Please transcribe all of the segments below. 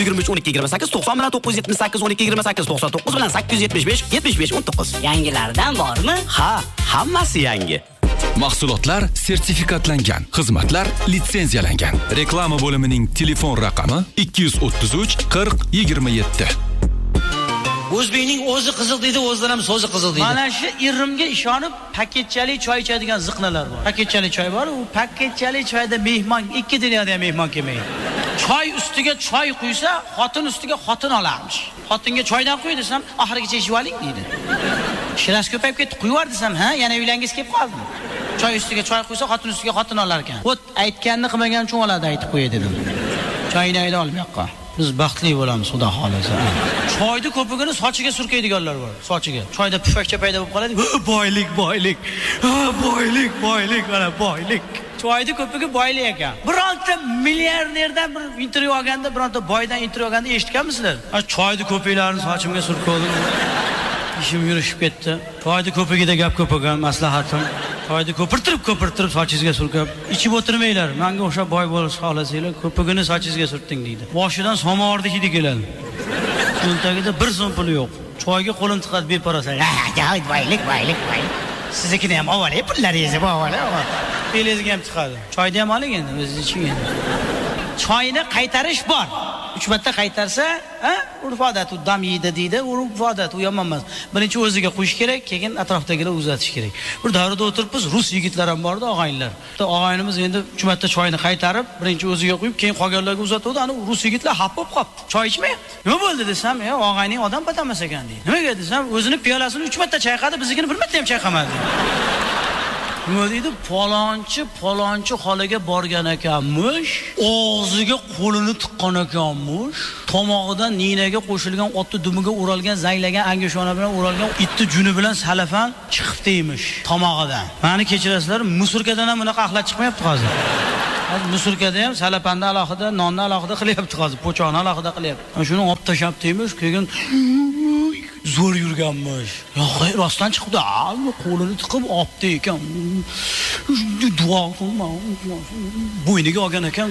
23 12 28 90 bilan 978 12 28 99 bilan 875 75 19. Yangilardan bormi? Ha, hammasi yangi. Mahsulotlar sertifikatlangan, xizmatlar litsenziyalangan. Reklama bo'limining telefon raqami 233 40 27. O'zbekning o'zi qiziq deydi, o'zidan ham so'zi qiziq deydi. Mana shu irimga ishonib paketchali choy ichadigan ziqnalar bor. Paketchali choy bor, u paketchali choyda mehmon 2 dunyoda ham mehmon kelmaydi. Choy ustiga choy quysa, xotin ustiga xotin olarmish. Xotinga choydan qo'y desam, oxirigacha ichib oling deydi. Shiras ko'payib ketdi, quyvar desam, ha, yana uylangiz kelib qoldimi? Choy ustiga choy quysa, xotin ustiga xotin olar ekan. O't aytganni qilmagan uchun oladi, aytib qo'y dedim. Choyni ayda ol bu yoqqa. Biz baxtli bo'lamiz, xudo xolasa. Choyni ko'pigini sochiga surkaydiganlar bor, sochiga. Choyda pufakcha paydo bo'lib qoladi. Boylik, boylik. Boylik, boylik, mana boylik. Choyni ko'pigi boylik ekan. Bironta milliarderdan bir intervyu olganda, bironta boydan intervyu olganda eshitganmisizlar? Choyni ko'piklarini sochimga surkodim. İşim yurishib ketdi. Choyni ko'pigida gap ko'p ekan, maslahatim. Choyni ko'pirtirib sochingizga surkab, ichib o'tirmanglar. Menga o'sha boy bo'lish xohlasanglar, ko'pigini sochingizga surting deydi. Boshidan somordi hidi keladi. Cho'ntagida bir so'm puli yo'q. Choyga qo'lim tiqadi beparasa. Boylik. Siznikini ham olay, pullaringizni olay. Belingizga ham chiqadi. Choyni ham oling endi, o'zingiz iching endi. Choyni qaytarish bor. 3 marta qaytarsa, urf-odat u dam yeydi deydi, urf-odat u yomon emas. Birinchi o'ziga qo'yish kerak, keyin atrofdagilar uzatish kerak. Bir davrada o'tiribmiz, rus yigitlar ham bordi, og'aynilar. Og'aynimiz endi 3 marta choyni qaytarib, birinchi o'ziga qo'yib, keyin qolganlarga uzatdi. Ana rus yigitlar xafa bo'lib qoldi. Choy ichmayapti. Nima bo'ldi desam, og'ayning odam batamas ekan deydi. Nimaga desam, o'zini piyolasini 3 marta chayqadi, biznikini bir marta ham chayqamadi. Nima deydi? Falonchi xolaga borgan ekanmish, og'ziga qo'lini tiqqan ekanmish, tomog'idan ninaga qo'shilgan otni dumiga o'ralgan, zanglagan angashona bilan o'ralgan itni juni bilan salafan chiqib deymish tomog'idan. Meni kechirasizlar, musurkadan ham bunaqa axlat chiqmayapti hozir. Musurkada ham salapanda alohida, nonni alohida qilyapti hozir, po'choqni alohida qilyapti. Shuni olib tashab deymish, keyin zo'r yurganmish. Yo'q, rostdan chiqdi. Qo'lini tiqib olibdi ekan. Duo bo'yniga olgan ekan.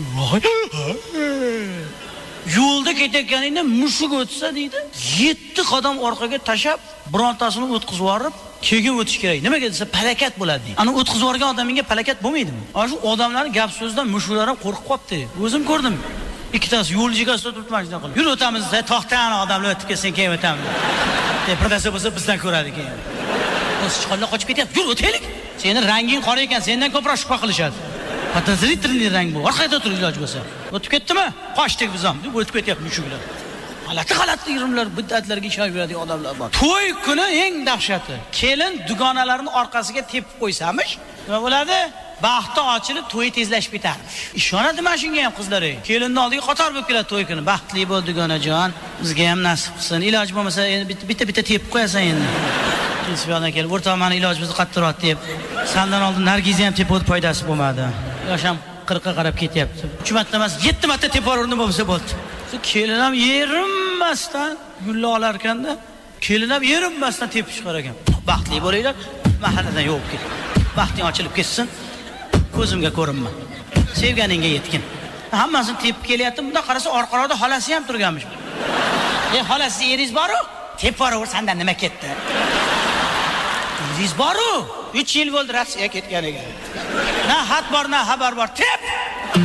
Yo'lda ketayotganingda mushuk o'tsa deydi, 7 qadam orqaga tashab, birontasini o'tkazib yorib, keyin o'tish kerak. Nimaga desa, palakat bo'ladi deydi. Ana o'tkazib yorgan odamingga palakat bo'lmaydimi? Ana shu odamlarning gap so'zdan mushuklar ham qo'rqib qolibdi. O'zim ko'rdim. Ikkitasi yo'l chegasida turibdi mana shunday qilib. Yur o'tamiz, to'xtani odamlar o'tib ketsin, keyin o'tamiz. Birdasi bo'lsa bizdan ko'radi keyin. O'z chiqonlar qochib ketyapti. Yur o'taylik. Seni ranging qora ekan, sendan ko'proq shubha qilishadi. Patazritrli rang bu. Orqada tur iloj bo'lsa. O'tib ketdimi? Qochdik biz ham deb o'tib ketyapti mushuklar. G'alati irimlar, bid'atlarga ishonib yuradigan odamlar bor. To'y kuni eng dahshati. Kelin dugonalarini orqasiga tepib qo'ysamish, nima bo'ladi? Baxti ochilib, to'y tezlashib ketarmish. Ishonadimi shunga ham qizlar? Kelinning oldiga qator bo'lib keladi to'y kuni. Baxtli bo'l dugonajon, bizga ham nasib qilsin. Iloj bo'lmasa, endi bitta tepib qo'yasan endi. Kelishib kelib, o'rtoq meni ilojimizni qattiqroq deb. Sandan oldin Nargizni ham tepib foydasi bo'lmadi. Yosh ham 40 ga qarab ketyapti. 3 marta emas, 7 marta tepaverdim bo'lsa bo'ldi. Kelin ham yerinmasdan gulla olar ekanda, kelin ham yerinmasdan tepib chiqar ekan. Baxtli bo'linglar, mahalladan yo'q ket. Baxting ochilib ketsin. Ko'zimga ko'rinma. Sevganingga yetgin. Hammasini tepib kelyapti. Bunda qarasa orqaroqda xolasi ham turganmish. Xolasi eringiz bor-ku? Tepaver, sendan nima ketdi? Eringiz bor-ku? 3 yil bo'ldi Rossiyaga ketganiga. Na xat bor, na xabar bor. Tep!